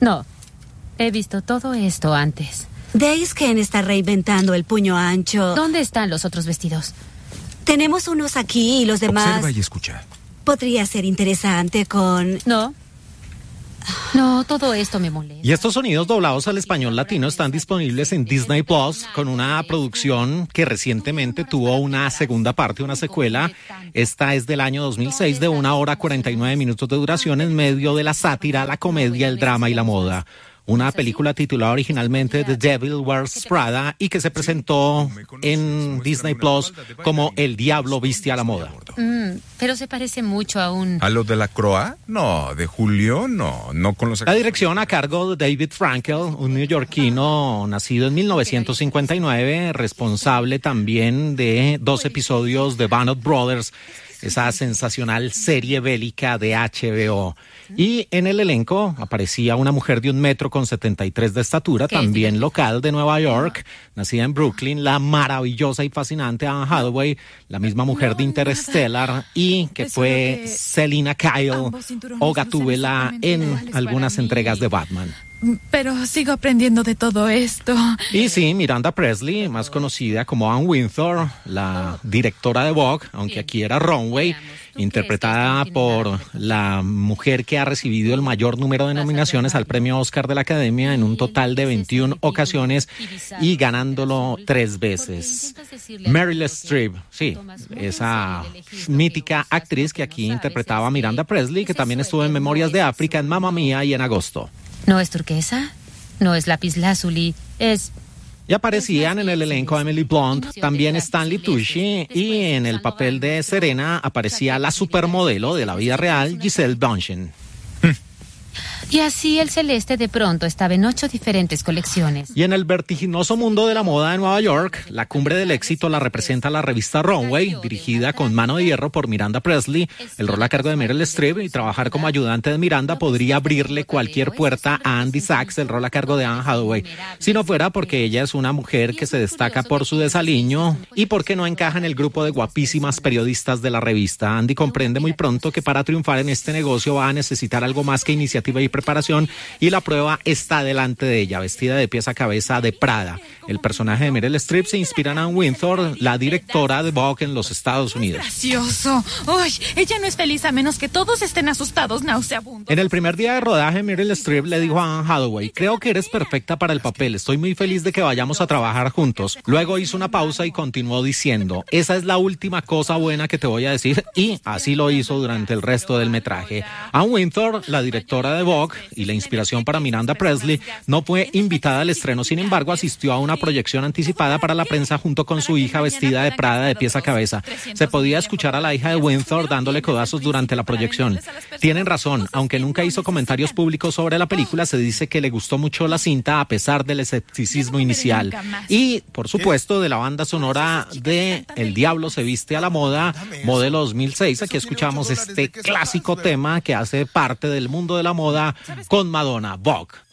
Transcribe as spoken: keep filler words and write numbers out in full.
No, he visto todo esto antes. Days Ken está reinventando el puño ancho. ¿Dónde están los otros vestidos? Tenemos unos aquí y los demás... Observa y escucha. Podría ser interesante con... No. No, todo esto me molesta. Y estos sonidos doblados al español latino están disponibles en Disney Plus con una producción que recientemente tuvo una segunda parte, una secuela. Esta es del año dos mil seis, de una hora cuarenta y nueve minutos de duración, en medio de la sátira, la comedia, el drama y la moda. Una película titulada originalmente The Devil Wears Prada y que se presentó en Disney Plus como El Diablo Viste a la Moda. Mm, pero se parece mucho a un... ¿A los de la Croa? No, de Julio, no, no con los... La dirección a cargo de David Frankel, un neoyorquino nacido en mil novecientos cincuenta y nueve, responsable también de dos episodios de Band of Brothers, esa sensacional serie bélica de H B O. Y en el elenco aparecía una mujer de un metro con setenta y tres de estatura, también local de Nueva York, nacida en Brooklyn, la maravillosa y fascinante Anne Hathaway, la misma mujer de Interstellar, y que fue Selina Kyle o Gatúbela en algunas entregas de Batman. Pero sigo aprendiendo de todo esto. Y sí, Miranda Presley, más conocida como Ann Wintour, la directora de Vogue, aunque aquí era Runway, interpretada por la mujer que ha recibido el mayor número de nominaciones al premio Oscar de la Academia en un total de veintiuna ocasiones y ganándolo tres veces. Meryl Streep, sí, esa mítica actriz que aquí interpretaba a Miranda Presley, que también estuvo en Memorias de África, en Mamma Mía y en Agosto. ¿No es turquesa? ¿No es lapislázuli? Es... Y aparecían en el elenco Emily Blunt, también Stanley Tucci, y en el papel de Serena aparecía la supermodelo de la vida real, Gisele Bündchen. Y así el celeste de pronto estaba en ocho diferentes colecciones. Y en el vertiginoso mundo de la moda de Nueva York, la cumbre del éxito la representa la revista Runway, dirigida con mano de hierro por Miranda Presley, el rol a cargo de Meryl Streep, y trabajar como ayudante de Miranda podría abrirle cualquier puerta a Andy Sachs, el rol a cargo de Anne Hathaway, si no fuera porque ella es una mujer que se destaca por su desaliño y porque no encaja en el grupo de guapísimas periodistas de la revista. Andy comprende muy pronto que para triunfar en este negocio va a necesitar algo más que iniciativa y preparación, y la prueba está delante de ella, vestida de pies a cabeza de Prada. El personaje de Meryl Streep se inspira en Ann Wintour, la directora de Vogue en los Estados Unidos. ¡Gracioso! ¡Uy! Ella no es feliz a menos que todos estén asustados, nauseabundos. En el primer día de rodaje, Meryl Streep le dijo a Anne Hathaway: creo que eres perfecta para el papel, estoy muy feliz de que vayamos a trabajar juntos. Luego hizo una pausa y continuó diciendo: esa es la última cosa buena que te voy a decir, y así lo hizo durante el resto del metraje. Ann Wintour, la directora de Vogue y la inspiración para Miranda Presley, no fue invitada al estreno, sin embargo asistió a una proyección anticipada para la prensa junto con su hija vestida de Prada de pies a cabeza. Se podía escuchar a la hija de Wintour dándole codazos durante la proyección. Tienen razón, aunque nunca hizo comentarios públicos sobre la película, se dice que le gustó mucho la cinta a pesar del escepticismo inicial. Y, por supuesto, de la banda sonora de El Diablo se viste a la moda, modelo dos mil seis, aquí escuchamos este clásico tema que hace parte del mundo de la moda con Madonna, Vogue.